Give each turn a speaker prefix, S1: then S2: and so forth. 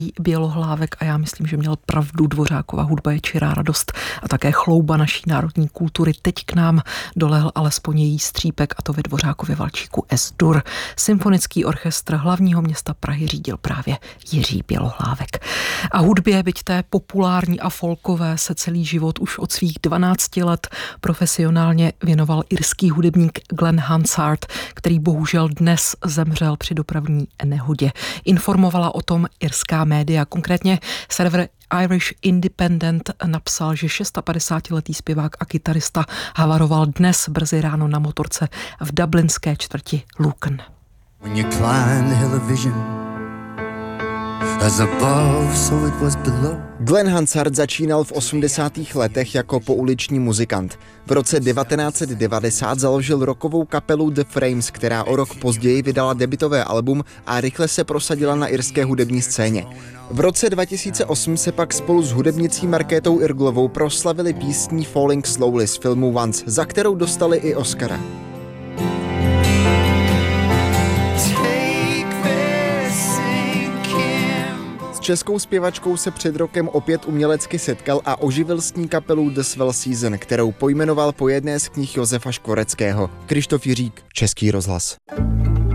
S1: Bělohlávek a já myslím, že měl pravdu. Dvořákova hudba je čirá radost a také chlouba naší národní kultury. Teď k nám dolehl alespoň její střípek, a to ve Dvořákově valčíku S-dur. Symfonický orchestr hlavního města Prahy řídil právě Jiří Bělohlávek. A hudbě, byť té populární a folkové, se celý život už od svých 12 let profesionálně věnoval irský hudebník Glen Hansard, který bohužel dnes zemřel při dopravní nehodě. Informovala o tom irská média, konkrétně server Irish Independent napsal, že 56letý zpěvák a kytarista havaroval dnes brzy ráno na motorce v dublinské čtvrti Lucan.
S2: Glen Hansard začínal v 80. letech jako pouliční muzikant. V roce 1990 založil rockovou kapelu The Frames, která o rok později vydala debutové album a rychle se prosadila na irské hudební scéně. V roce 2008 se pak spolu s hudebnicí Markétou Irglovou proslavili písní Falling Slowly z filmu Once, za kterou dostali i Oscara. S českou zpěvačkou se před rokem opět umělecky setkal a oživil s ní kapelu The Swell Season, kterou pojmenoval po jedné z knih Josefa Škvoreckého. Krištof Jiřík, Český rozhlas.